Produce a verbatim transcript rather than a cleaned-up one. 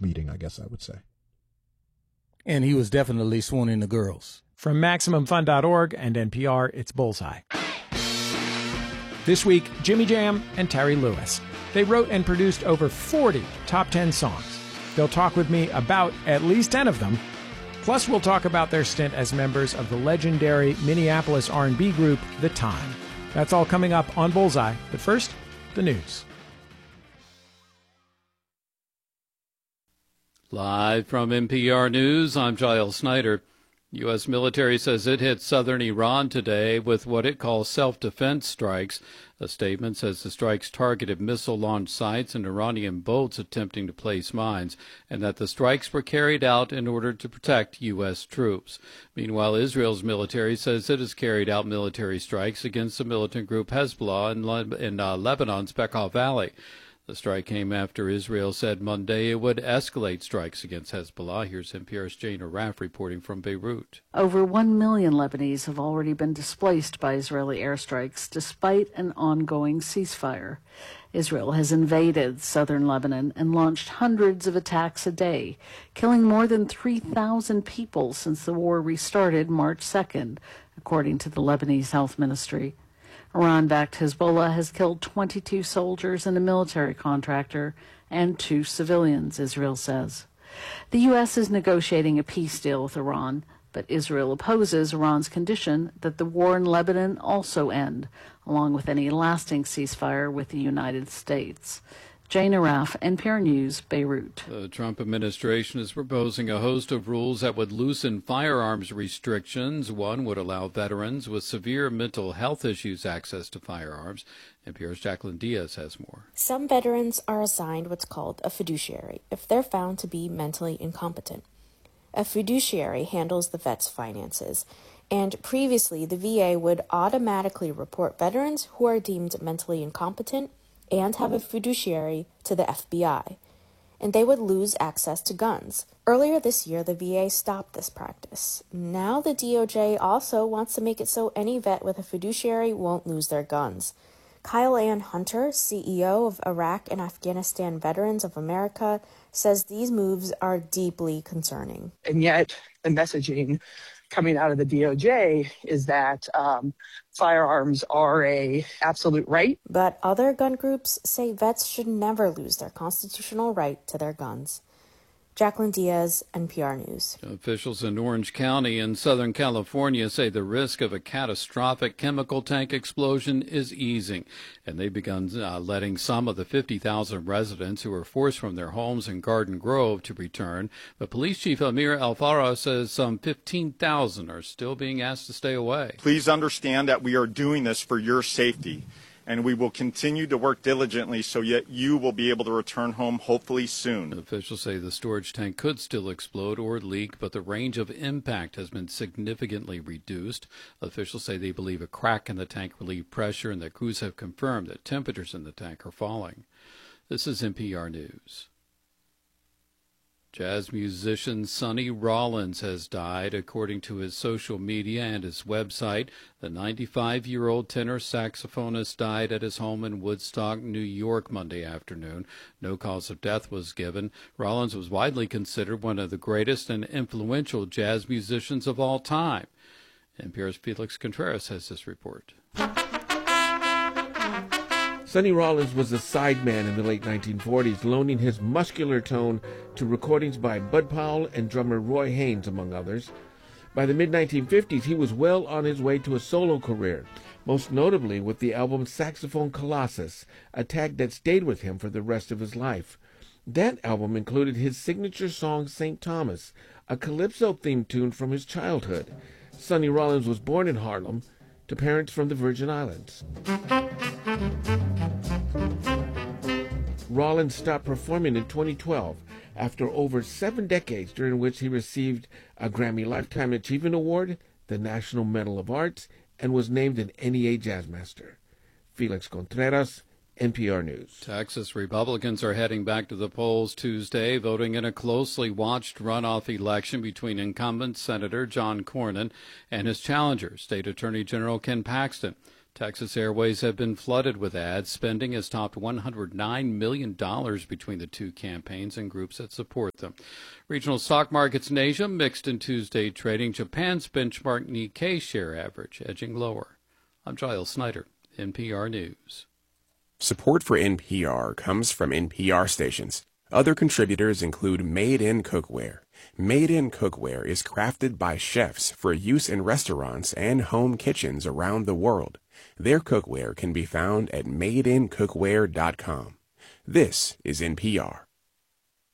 misleading, I guess I would say. And he was definitely swooning the girls. From Maximum Fun dot org and N P R, it's Bullseye. This week, Jimmy Jam and Terry Lewis. They wrote and produced over forty top ten songs. They'll talk with me about at least ten of them. Plus, we'll talk about their stint as members of the legendary Minneapolis R and B group, The Time. That's all coming up on Bullseye. But first, the news. Live from N P R News, I'm Giles Snyder. U S military says it hit southern Iran today with what it calls self-defense strikes. A statement says the strikes targeted missile launch sites and Iranian boats attempting to place mines, and that the strikes were carried out in order to protect U S troops. Meanwhile, Israel's military says it has carried out military strikes against the militant group Hezbollah in, Le- in uh, Lebanon's Bekaa Valley. The strike came after Israel said Monday it would escalate strikes against Hezbollah. Here's N P R's Jane Araf reporting from Beirut. Over one million Lebanese have already been displaced by Israeli airstrikes, despite an ongoing ceasefire. Israel has invaded southern Lebanon and launched hundreds of attacks a day, killing more than three thousand people since the war restarted March second, according to the Lebanese Health Ministry. Iran-backed Hezbollah has killed twenty-two soldiers and a military contractor and two civilians, Israel says. The U S is negotiating a peace deal with Iran, but Israel opposes Iran's condition that the war in Lebanon also end, along with any lasting ceasefire with the United States. Jane Araf, N P R News, Beirut. The Trump administration is proposing a host of rules that would loosen firearms restrictions. One would allow veterans with severe mental health issues access to firearms. N P R's Jacqueline Diaz has more. Some veterans are assigned what's called a fiduciary if they're found to be mentally incompetent. A fiduciary handles the vet's finances, and previously the V A would automatically report veterans who are deemed mentally incompetent and have a fiduciary to the F B I, and they would lose access to guns. Earlier this year, the V A stopped this practice. Now the D O J also wants to make it so any vet with a fiduciary won't lose their guns. Kyle Ann Hunter, C E O of Iraq and Afghanistan Veterans of America, says these moves are deeply concerning. And yet the messaging coming out of the D O J is that um, firearms are a absolute right. But other gun groups say vets should never lose their constitutional right to their guns. Jacqueline Diaz, N P R News. Officials in Orange County in Southern California say the risk of a catastrophic chemical tank explosion is easing, and they've begun uh, letting some of the fifty thousand residents who were forced from their homes in Garden Grove to return. But Police Chief Amir Alfaro says some fifteen thousand are still being asked to stay away. Please understand that we are doing this for your safety, and we will continue to work diligently so yet you will be able to return home hopefully soon. Officials say the storage tank could still explode or leak, but the range of impact has been significantly reduced. Officials say they believe a crack in the tank relieved pressure, and that crews have confirmed that temperatures in the tank are falling. This is N P R News. Jazz musician Sonny Rollins has died, according to his social media and his website. The ninety-five-year-old tenor saxophonist died at his home in Woodstock, New York, Monday afternoon. No cause of death was given. Rollins was widely considered one of the greatest and influential jazz musicians of all time. N P R's Felix Contreras has this report. Sonny Rollins was a sideman in the late nineteen forties, loaning his muscular tone to recordings by Bud Powell and drummer Roy Haynes, among others. By the mid nineteen fifties, he was well on his way to a solo career, most notably with the album Saxophone Colossus, a tag that stayed with him for the rest of his life. That album included his signature song Saint Thomas, a calypso-themed tune from his childhood. Sonny Rollins was born in Harlem to parents from the Virgin Islands. Rollins stopped performing in twenty twelve after over seven decades during which he received a Grammy Lifetime Achievement Award, the National Medal of Arts, and was named an N E A Jazzmaster. Felix Contreras, N P R News. Texas Republicans are heading back to the polls Tuesday, voting in a closely watched runoff election between incumbent Senator John Cornyn and his challenger, State Attorney General Ken Paxton. Texas Airways have been flooded with ads. Spending has topped one hundred nine million dollars between the two campaigns and groups that support them. Regional stock markets in Asia mixed in Tuesday trading. Japan's benchmark Nikkei share average edging lower. I'm Giles Snyder, N P R News. Support for N P R comes from N P R stations. Other contributors include Made in Cookware. Made in Cookware is crafted by chefs for use in restaurants and home kitchens around the world. Their cookware can be found at made in cookware dot com. This is N P R.